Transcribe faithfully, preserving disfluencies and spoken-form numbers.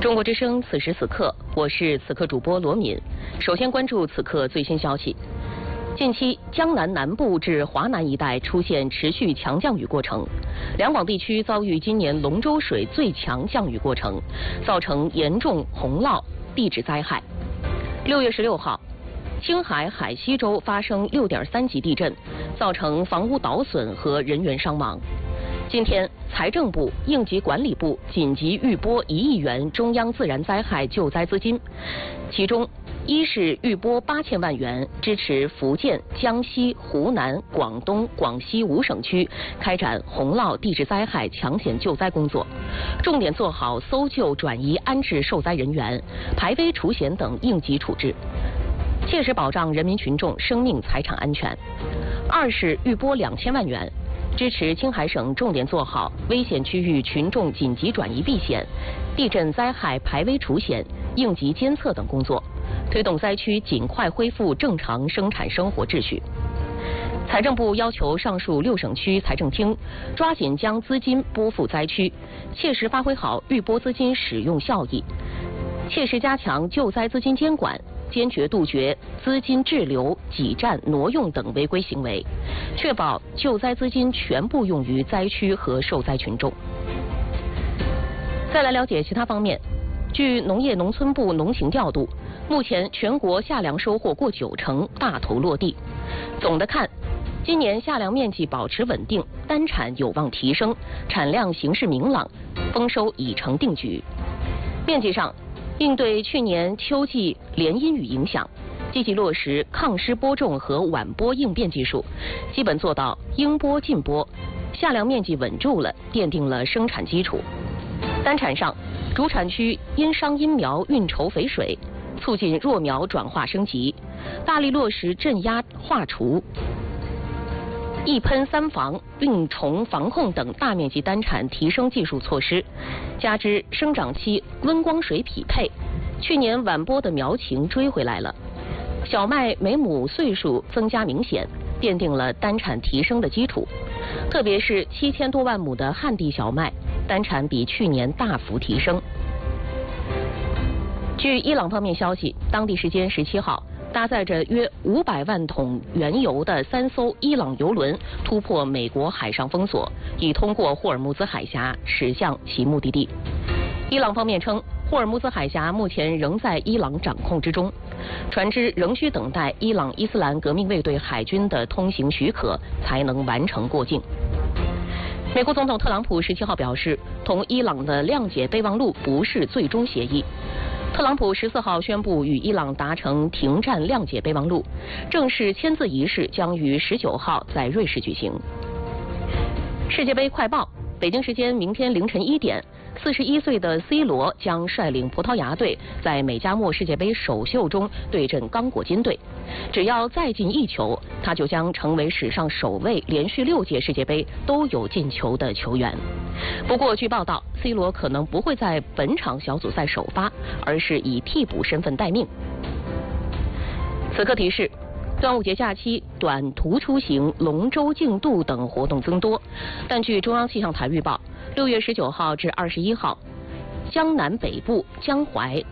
中国之声，此时此刻，我是此刻主播罗敏。首先关注此刻最新消息。近期，江南南部至华南一带出现持续强降雨过程，两广地区遭遇今年龙舟水最强降雨过程，造成严重洪涝、地质灾害。六月十六号，青海海西州发生六点三级地震，造成房屋倒损和人员伤亡。今天，财政部、应急管理部紧急预拨一亿元中央自然灾害救灾资金，其中，一是预拨八千万元支持福建、江西、湖南、广东、广西五省区开展洪涝地质灾害抢险救灾工作，重点做好搜救、转移、安置受灾人员、排危除险等应急处置，切实保障人民群众生命财产安全。二是预拨两千万元，支持青海省重点做好危险区域群众紧急转移避险、地震灾害排危除险、应急监测等工作，推动灾区尽快恢复正常生产生活秩序。财政部要求上述六省区财政厅抓紧将资金拨付灾区，切实发挥好预拨资金使用效益，切实加强救灾资金监管，坚决杜绝资金滞留、挤占、挪用等违规行为，确保救灾资金全部用于灾区和受灾群众。再来了解其他方面。据农业农村部农情调度，目前全国夏粮收获过九成，大头落地。总的看，今年夏粮面积保持稳定，单产有望提升，产量形势明朗，丰收已成定局。面积上，应对去年秋季连阴雨影响，积极落实抗湿播种和晚播应变技术，基本做到应播尽播，夏粮面积稳住了，奠定了生产基础。单产上，主产区因伤因苗运筹肥水，促进弱苗转化升级，大力落实镇压化除、一喷三防、病虫防控等大面积单产提升技术措施，加之生长期温光水匹配，去年晚播的苗情追回来了，小麦每亩岁数增加明显，奠定了单产提升的基础。特别是七千多万亩的旱地小麦，单产比去年大幅提升。据伊朗方面消息，当地时间十七号，搭载着约五百万桶原油的三艘伊朗油轮突破美国海上封锁，已通过霍尔木兹海峡驶向其目的地。伊朗方面称，霍尔木兹海峡目前仍在伊朗掌控之中，船只仍需等待伊朗伊斯兰革命卫队海军的通行许可才能完成过境。美国总统特朗普十七号表示，同伊朗的谅解备忘录不是最终协议。特朗普十四号宣布与伊朗达成停战谅解备忘录，正式签字仪式将于十九号在瑞士举行。世界杯快报，北京时间明天凌晨一点，四十一岁的 C 罗将率领葡萄牙队在美加墨世界杯首秀中对阵刚果金队。只要再进一球，他就将成为史上首位连续六届世界杯都有进球的球员。不过，据报道 ，C 罗可能不会在本场小组赛首发，而是以替补身份待命。此刻提示：端午节假期，短途出行、龙舟竞渡等活动增多，但据中央气象台预报，六月十九号至二十一号，江南北部、江淮、